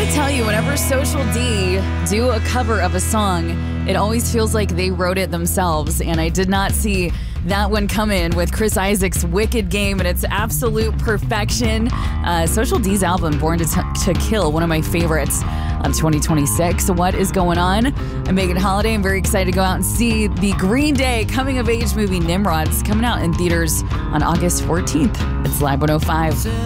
tell you, whenever Social D do a cover of a song, it always feels like they wrote it themselves. And I did not see that one come in with Chris Isaak's Wicked Game and its absolute perfection. Social D's album, Born to Kill, one of my favorites of 2026. What is going on? I'm Megan Holiday. I'm very excited to go out and see the Green Day coming of age movie Nimrod. It's coming out in theaters on August 14th. It's Live 105.